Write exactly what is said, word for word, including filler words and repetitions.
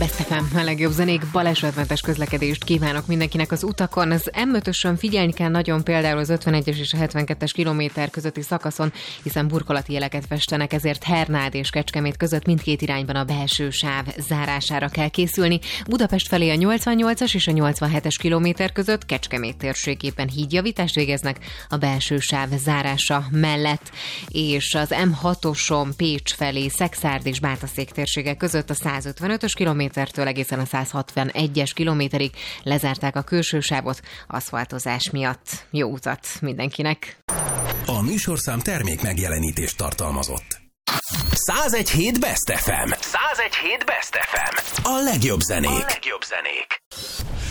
Best ef em, a legjobb zenék, balesetmentes közlekedést kívánok mindenkinek az utakon. Az em ötösön figyelni kell nagyon például az ötvenegyes és a hetvenkettes kilométer közötti szakaszon, hiszen burkolati jeleket festenek, ezért Hernád és Kecskemét között mindkét irányban a belső sáv zárására kell készülni. Budapest felé a nyolcvannyolcas és a nyolcvanhetes kilométer között Kecskemét térségében hídjavítást végeznek a belső sáv zárása mellett, és az em hatoson Pécs felé Szekszárd és Bátaszék térsége között a százötvenötös kilométertől egészen a százhatvanegyes kilométerig lezárták a külső sávot aszfaltozás miatt. Jó utat mindenkinek! A műsorszám termék megjelenítést tartalmazott. százegy hét Best ef em. százegy hét Best ef em. A legjobb zenék. A legjobb zenék.